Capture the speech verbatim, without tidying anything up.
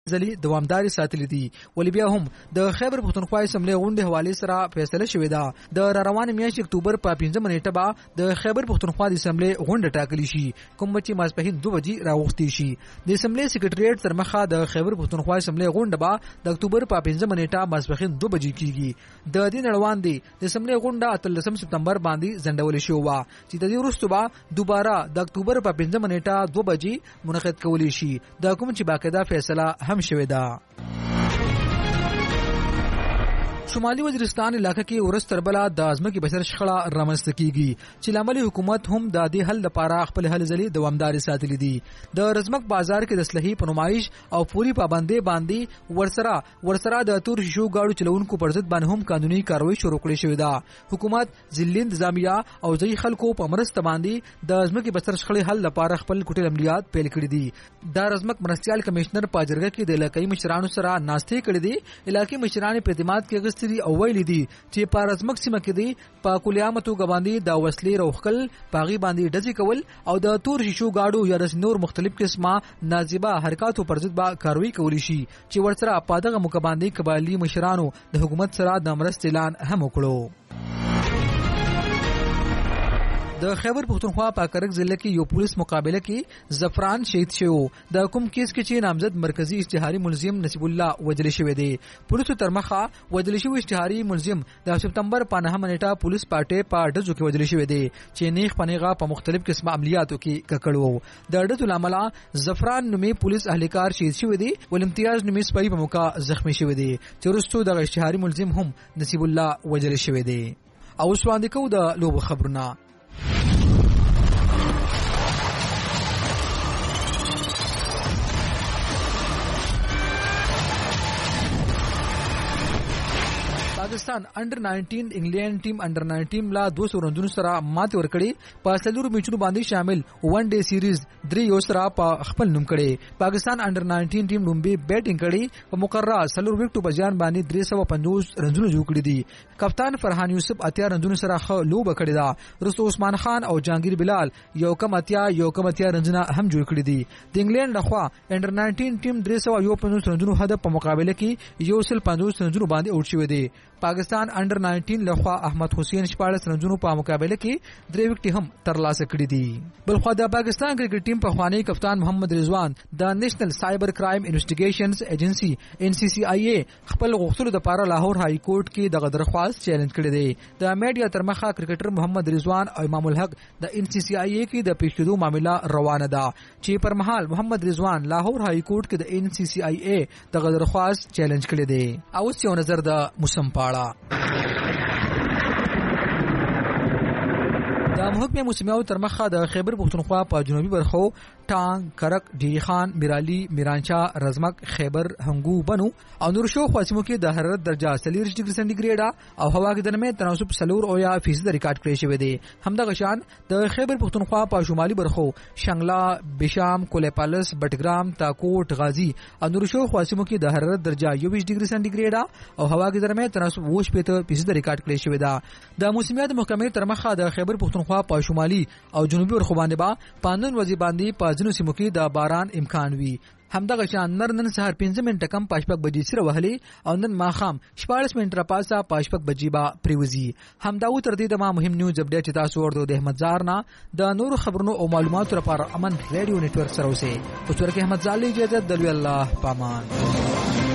ځلې دوامداري ساتلې دي. ولې بیا هم د خیبر پښتونخوا اسمبلی غونډې حوالې سره فیصله شوې ده. د را روانې میاشتې اکتوبر په پنځمه نیټه به د خیبر پښتونخوا د اسمبلی غونډه ټاکلې شي، کوم چې ماسپښین دوه بجې راوښتې شي. د اسمبلی سکریټریټ تر مخه د خیبر پښتونخوا اسمبلی غونډه به د اکتوبر په پنځمه نیټه ماسپښین دوه بجې کیږي. د دې نړوان دی د اسمبلی غونډه اتلسم سپتمبر باندې ځنډول شوې وه چې د دې وروسته به دوباره د اکتوبر په پنځمه نیټه دوه بجې منعقد کولی شي، د کوم چې باقاعده فیصله هم شوې ده. شمالي وزیرستان علاقې کې ورځ تر بله د ځمکې بشر شخړه رامنځته کیږي چې لامل حکومت هم د دې حل لپاره خپل هلې ځلې دوامداري ساتلې دي. د رزمک بازار کې د اسلحې په نمایش او پوری پابندۍ باندې ورسره ورسره د تور شیشو گاډو چلونکو پر ضد باندې هم قانوني کاروایی شروع کړې شوې ده. حکومت ځلې انتظامیه او ځای خلکو په مرسته باندې د ځمکې بشر شخړې حل لپاره خپل کوټل عملیات پیل کړي دي. د رزمک مرستيال کمشنر په جرګه کې د علاقايي مشرانو سره ناستې کړې دي. علاقايي مشران په اعتماد کې او ویل دي چې په رزمک سیمه کې دي په کلیامتو غباندي د وسلې روخل پاغي باندې ډزې کول او د تور شیشو گاډو یا د نور مختلف قسمه نازیبه حرکاتو پر ضد با کاروایی کولی شي چې ورسره په دغه مقابله قبایلی مشرانو د حکومت سره د مرستې اعلان هم وکړو. د خیبر پښتونخوا په کرک ضلع کې یو پولیس مقابله کې زفران شهید شو. د کوم کیس کې چې نامزد مرکزی اشتهاري ملزم نصیب الله وجل شوی دی. پولیسو تر مخه وجل شوی اشتهاري ملزم د سپتمبر په نهمه نیټه پولیس پارټي په ډزو کې وجل شوی دی چې نیغ پنیغه په مختلف قسمه عملیاتو کې ککړو. د ډزو لامل زفران نومي پولیس اهلکار شهید شوی دی ول امتیاز نومي سپای په موقع زخمی شوی دی چې وروسته د اشتهاري ملزم هم نصیب الله وجل شوی دی. او سواندې کو د لوب خبرونه. پاکستان انډر ناینټین انګلند ټیم انډر ناینټین لا دوه سو رنونو سره ماته ورکړي. په سلور میچونو باندې شامل ون ډے سیریز درې یو سره په خپل نوم کړي. پاکستان انډر ناینټین ټیم لومبي بیټینګ کړي په مقرره سلور وکټو بجان باندې درې سو پنځوس رنونو جوړ کړي دي. کپتان فرحان یوسف اتیا رنونو سره خو لوب کړي دا. رسو عثمان خان او جهانگیر بلال یو کم اتیا یو کم اتیا رنونه هم جوړ کړي دي. د انګلند لخوا انډر ناینټین ټیم درې سو یو پنځوس رنونو هدف په مقابله کې یو سل پنځوس رنونو باندې اوټ شوی دی. پاکستان انډر ناینټین لخوا احمد حسین شپاړس رنونو په مقابله کې درې وکټي هم ترلاسه کړي دي. بلخوا د پاکستان کرکټ ټیم په خوانی کپتان محمد رضوان د نېشنل سایبر کرایم انویسټیګیشنز ایجنسی ان سی سی آی ای خپل غوښتلو د لپاره لاهور های کورټ کې د درخواست چیلنج کړی دی. د میډیا تر مخه کرکټر محمد رضوان او امام الحق د ان سی سی آی ای کې د پیښېدو معاملې روانه ده چې پر مهال محمد رضوان لاهور های کورټ کې د ان سی سی آی ای د درخواست چیلنج کړی دی. او څو نظر د موسم پاړه. د محکمه موسمیاتو تر مخه د خیبر پښتونخوا په جنوبي برخو ټانګ، کرک، ډیری خان، میرالی، میرانچا، رزمک، خیبر، هنګو، بنو او نور شو خاصمو کې د حرارت درجه سلیریش ډیګري سنټیګریډ او هوا کې د نمې تناسب سلور او یا فیصد ریکارډ کړی شوی دی. همدغه شان د خیبر پښتونخوا په شمالي برخو شنګلا، بشام، کولیپالس، بټګرام، تاکوټ، غازی او نور شو خاصمو کې د حرارت درجه یوویشت ډیګري سنټیګریډ او هوا کې د نمې تناسب اووه شپږ فیصد ریکارډ کړی شوی دی. د موسمیات محکمې تر مخه د خیبر پښتونخوا په شمالي او جنوبي برخو باندې با پاندون وځي باندې په ځینو سیمو کې د باران امکان وي. همدغه شان نر نن سهار پنځه منټه کم پاشپک بجې سره وهلي او نن ماخام شپاړس منټه پاسه پاشپک بجې با پریوزي. همدا و تر دې د ما مهم نیوز اپډیټ چې تاسو ورته د احمد زار نه د نور خبرونو او معلوماتو لپاره امن ریډیو نتورک سره اوسئ. په تور کې احمد زالي اجازه د الله پامان.